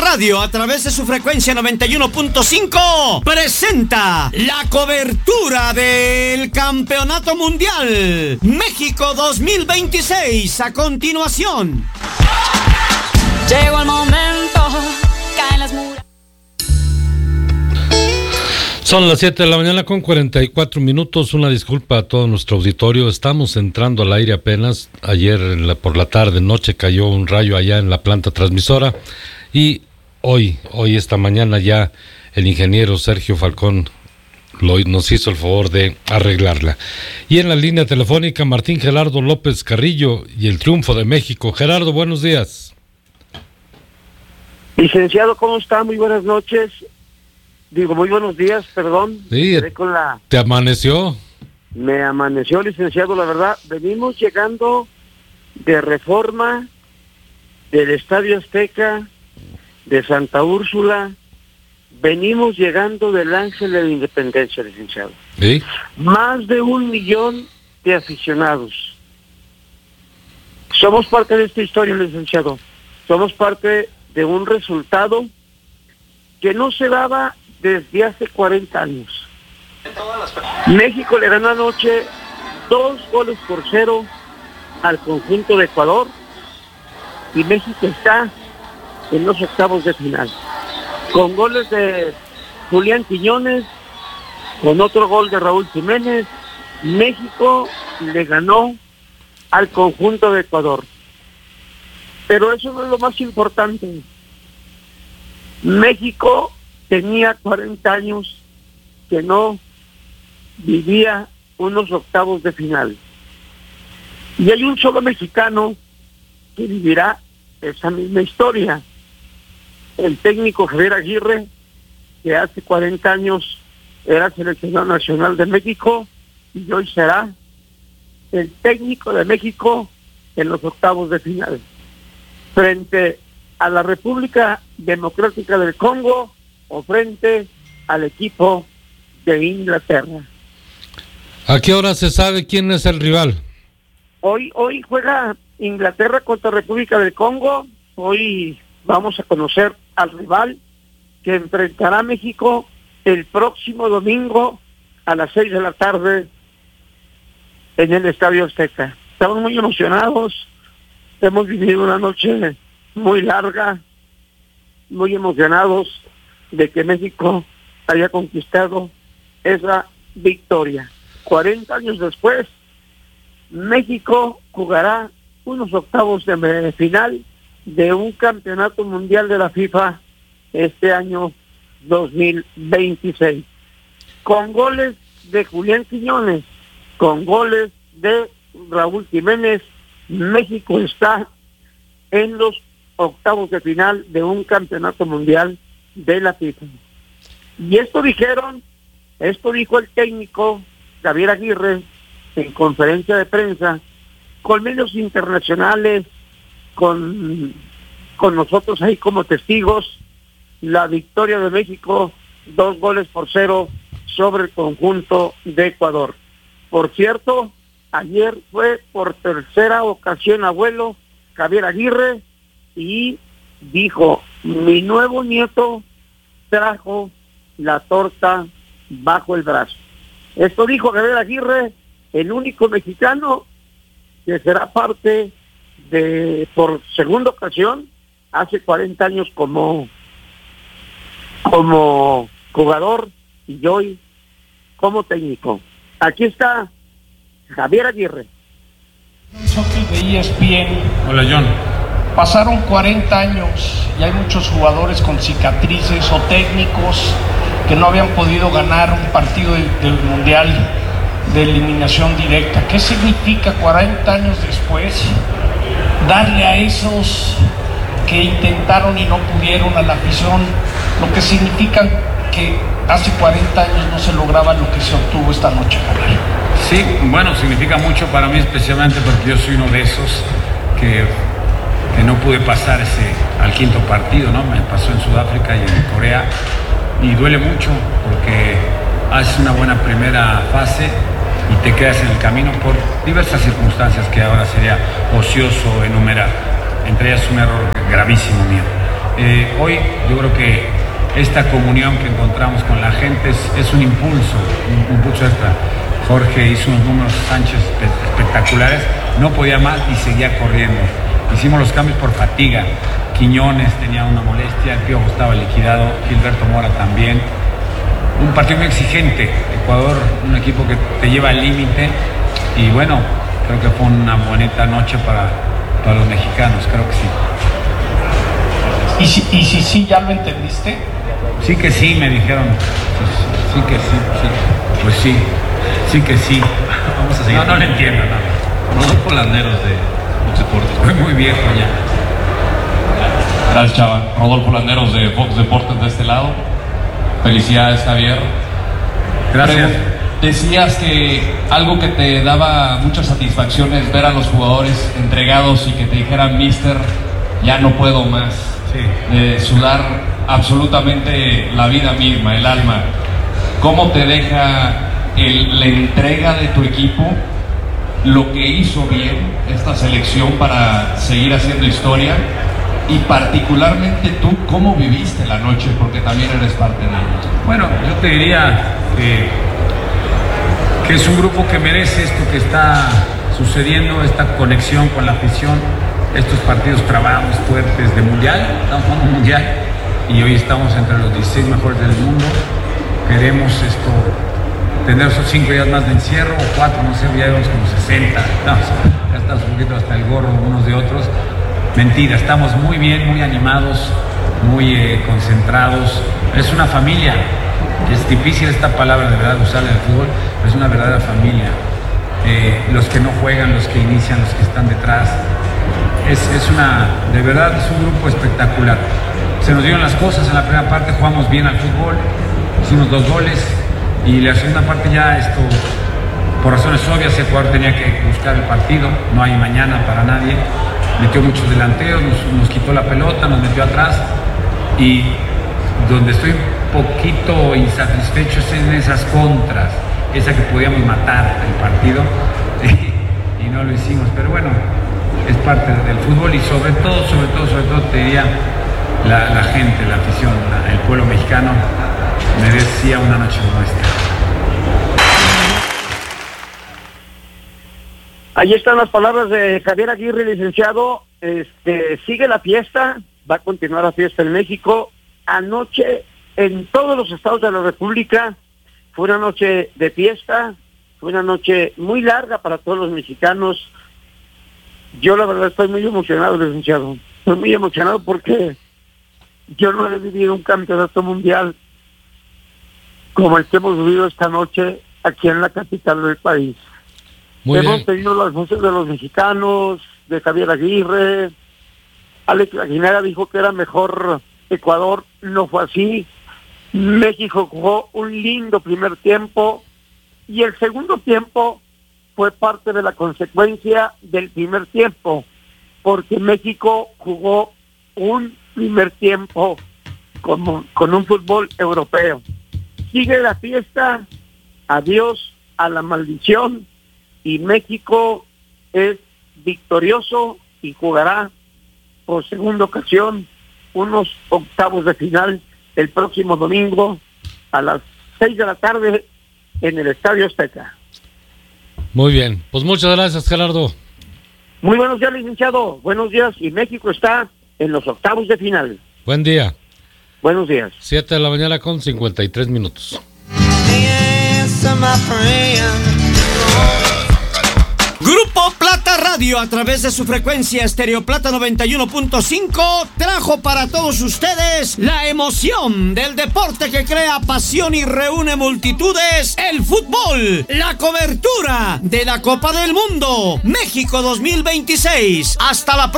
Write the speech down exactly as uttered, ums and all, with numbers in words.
Radio, a través de su frecuencia noventa y uno punto cinco, presenta la cobertura del Campeonato Mundial México dos mil veintiséis. A continuación. Llegó el momento, caen las murallas. Son las siete de la mañana con cuarenta y cuatro minutos. Una disculpa a todo nuestro auditorio. Estamos entrando al aire apenas. Ayer en la, por la tarde, noche, cayó un rayo allá en la planta transmisora. Y hoy, hoy esta mañana ya el ingeniero Sergio Falcón lo, nos hizo el favor de arreglarla. Y en la línea telefónica, Martín Gerardo López Carrillo y el triunfo de México. Gerardo, buenos días. Licenciado, ¿cómo está? Muy buenas noches. Digo, muy buenos días, perdón. Sí, con la... ¿te amaneció? Me amaneció, licenciado, la verdad. Venimos llegando de Reforma, del Estadio Azteca, de Santa Úrsula. Venimos llegando del Ángel de la Independencia, licenciado. ¿Sí? Más de un millón de aficionados. Somos parte de esta historia, licenciado. Somos parte de un resultado que no se daba desde hace cuarenta años. México le ganó anoche dos goles por cero al conjunto de Ecuador y México está en los octavos de final. Con goles de Julián Quiñones, con otro gol de Raúl Jiménez, México le ganó al conjunto de Ecuador. Pero eso no es lo más importante. México tenía cuarenta años que no vivía unos octavos de final. Y hay un solo mexicano que vivirá esa misma historia. El técnico Javier Aguirre, que hace cuarenta años era seleccionado nacional de México y hoy será el técnico de México en los octavos de final. Frente a la República Democrática del Congo o frente al equipo de Inglaterra. ¿A qué hora se sabe quién es el rival? Hoy, hoy juega Inglaterra contra República del Congo. Hoy vamos a conocer al rival que enfrentará a México el próximo domingo a las seis de la tarde en el Estadio Azteca. Estamos muy emocionados. Hemos vivido una noche muy larga, muy emocionados de que México haya conquistado esa victoria. cuarenta años después, México jugará unos octavos de final de un campeonato mundial de la FIFA este año dos mil veintiséis. Con goles de Julián Quiñones, con goles de Raúl Jiménez, México está en los octavos de final de un campeonato mundial de la FIFA. Y esto dijeron, esto dijo el técnico Javier Aguirre en conferencia de prensa, con medios internacionales, con, con nosotros ahí como testigos, la victoria de México, dos goles por cero sobre el conjunto de Ecuador. Por cierto, ayer fue por tercera ocasión abuelo Javier Aguirre y dijo, mi nuevo nieto trajo la torta bajo el brazo. Esto dijo Javier Aguirre, el único mexicano que será parte de, por segunda ocasión, hace cuarenta años como, como jugador y hoy como técnico. Aquí está Javier Aguirre. Nosotros de E S P N. Hola, John. Pasaron cuarenta años y hay muchos jugadores con cicatrices o técnicos que no habían podido ganar un partido del, del Mundial de eliminación directa. ¿Qué significa cuarenta años después darle a esos que intentaron y no pudieron, a la afición, lo que significa que hace cuarenta años no se lograba lo que se obtuvo esta noche, Javier? Sí, bueno, significa mucho para mí, especialmente porque yo soy uno de esos que, que no pude pasar ese al quinto partido, ¿no? Me pasó en Sudáfrica y en Corea, y duele mucho porque haces una buena primera fase y te quedas en el camino por diversas circunstancias que ahora sería ocioso enumerar, entre ellas un error gravísimo mío. Eh, hoy yo creo que esta comunión que encontramos con la gente es, es un impulso, un impulso extra. Jorge hizo unos números, Sánchez, espectaculares, no podía más y seguía corriendo. Hicimos los cambios por fatiga. Quiñones tenía una molestia, el Piojo estaba liquidado, Gilberto Mora también. Un partido muy exigente. Ecuador, un equipo que te lleva al límite. Y bueno, creo que fue una bonita noche para, para los mexicanos, creo que sí. ¿Y si, y si sí, ya lo entendiste? Sí que sí, me dijeron. Sí, sí que sí, sí. Pues sí, sí que sí. Vamos a seguir. No, no lo entiendo, no. Rodolfo Landeros de Fox Deportes. Estoy muy viejo ya. Gracias, Chava. Rodolfo Landeros de Fox Deportes de este lado. Felicidades, Javier. Gracias. Decías que algo que te daba mucha satisfacción es ver a los jugadores entregados y que te dijeran, mister, ya no puedo más. Sí. De sudar absolutamente la vida misma, el alma. ¿Cómo te deja el, la entrega de tu equipo, lo que hizo bien esta selección para seguir haciendo historia? Y particularmente tú, ¿cómo viviste la noche? Porque también eres parte de ello. Bueno, yo te diría que, que es un grupo que merece esto que está sucediendo, esta conexión con la afición, estos partidos trabados, fuertes de mundial. Estamos jugando un mundial y hoy estamos entre los dieciséis mejores del mundo. Queremos esto, tener esos cinco días más de encierro o cuatro, no sé, ya llevamos como sesenta. No, ya estamos un poquito hasta el gorro unos de otros. Mentira, estamos muy bien, muy animados, muy eh, concentrados. Es una familia. Es difícil esta palabra de verdad usarla en el fútbol, pero es una verdadera familia. Eh, los que no juegan, los que inician, los que están detrás. Es, es una, de verdad, es un grupo espectacular. Se nos dieron las cosas en la primera parte, jugamos bien al fútbol, hicimos dos goles y la segunda parte ya esto, por razones obvias, el jugador tenía que buscar el partido, no hay mañana para nadie. Metió muchos delanteros, nos, nos quitó la pelota, nos metió atrás y donde estoy un poquito insatisfecho es en esas contras, esa que podíamos matar el partido y no lo hicimos, pero bueno, es parte del fútbol y sobre todo, sobre todo, sobre todo te diría la, la gente, la afición, la, el pueblo mexicano merecía una noche como esta. Ahí están las palabras de Javier Aguirre, licenciado. Este, sigue la fiesta, va a continuar la fiesta en México. Anoche, en todos los estados de la República, fue una noche de fiesta, fue una noche muy larga para todos los mexicanos. Yo la verdad estoy muy emocionado, licenciado. Estoy muy emocionado porque yo no he vivido un campeonato mundial como el que hemos vivido esta noche aquí en la capital del país. Muy Hemos bien. tenido las voces de los mexicanos, de Javier Aguirre. Alex Aguinera dijo que era mejor Ecuador, no fue así. México jugó un lindo primer tiempo y el segundo tiempo fue parte de la consecuencia del primer tiempo, porque México jugó un primer tiempo como, con un fútbol europeo. Sigue la fiesta, adiós a la maldición, y México es victorioso y jugará por segunda ocasión unos octavos de final el próximo domingo a las seis de la tarde en el Estadio Azteca. Muy bien, pues muchas gracias, Gerardo. Muy buenos días, licenciado. Buenos días, y México está en los octavos de final. Buen día. Buenos días. siete de la mañana con cincuenta y tres minutos. Grupo Plata Radio, a través de su frecuencia Estéreo Plata noventa y uno punto cinco, trajo para todos ustedes la emoción del deporte que crea pasión y reúne multitudes, el fútbol, la cobertura de la Copa del Mundo, México dos mil veintiséis. Hasta la próxima.